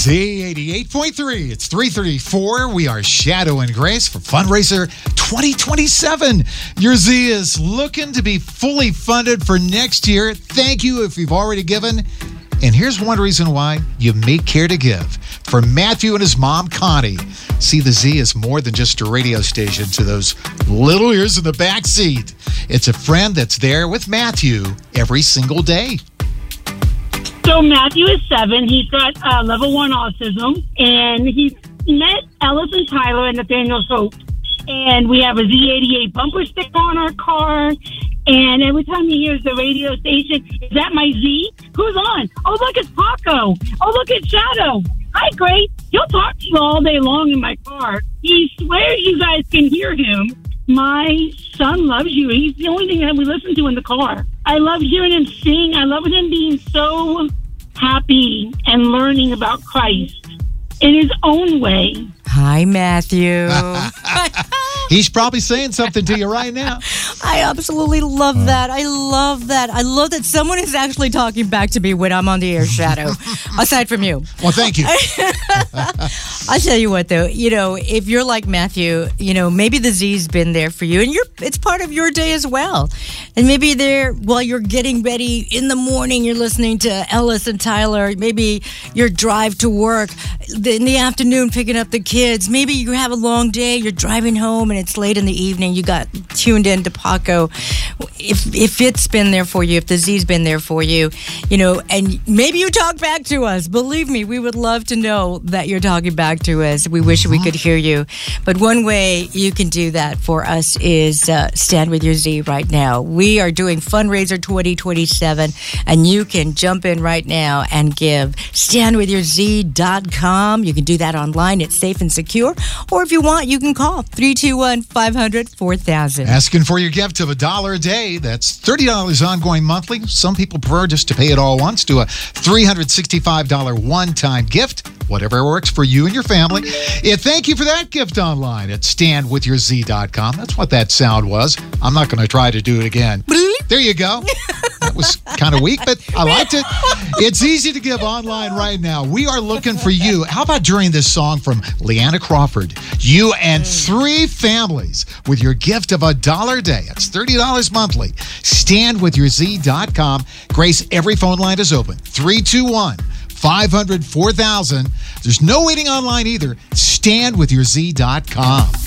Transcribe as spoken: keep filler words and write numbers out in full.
Z eighty-eight point three. It's three thirty-four. We are Shadow and Grace for Fundraiser twenty twenty-seven. Your Z is looking to be fully funded for next year. Thank you if you've already given. And here's one reason why you may care to give. For Matthew and his mom, Connie. See, the Z is more than just a radio station to those little ears in the back seat. It's a friend that's there with Matthew every single day. So Matthew is seven. He's got uh, level one autism, and he's met Ellis and Tyler and Nathaniel Hope. And we have a Z eighty-eight bumper sticker on our car. And every time he hears the radio station, is that my Z? Who's on? Oh, look, it's Paco. Oh, look, it's Shadow. Hi, Grace. He'll talk to you all day long in my car. He swears you guys can hear him. My son loves you. He's the only thing that we listen to in the car. I love hearing him sing. I love him being so happy and learning about Christ in his own way. Hi, Matthew. He's probably saying something to you right now. I absolutely love that. I love that. I love that someone is actually talking back to me when I'm on the air, Shadow, aside from you. Well, thank you. I'll tell you what, though. You know, if you're like Matthew, you know, maybe the Z's been there for you, and you're it's part of your day as well. And maybe there, while you're getting ready in the morning, you're listening to Ellis and Tyler. Maybe your drive to work in the afternoon, picking up the kids. Maybe you have a long day, you're driving home, and it's late in the evening. You got tuned in to Paco. If if it's been there for you, if the Z's been there for you, you know, and maybe you talk back to us. Believe me, we would love to know that you're talking back to us. We wish we could hear you. But one way you can do that for us is uh, stand with your Z right now. We are doing Fundraiser twenty twenty-seven, and you can jump in right now and give. stand with your Z dot com. You can do that online. It's safe and secure. Or if you want, you can call three two one, five hundred, four thousand. Asking for your gift of a dollar a day. That's thirty dollars ongoing monthly. Some people prefer just to pay it all once. Do a three hundred sixty-five dollars one-time gift. Whatever works for you and your family. Yeah, thank you for that gift online at stand with your Z dot com. That's what that sound was. I'm not going to try to do it again. There you go. That was kind of weak, but I liked it. It's easy to give online right now. We are looking for you. How about during this song from Leanna Crawford? You and three families with your gift of a dollar a day. It's thirty dollars monthly. stand with your Z dot com. Grace, every phone line is open. three two one, five hundred, four thousand. There's no waiting online either. stand with your Z dot com.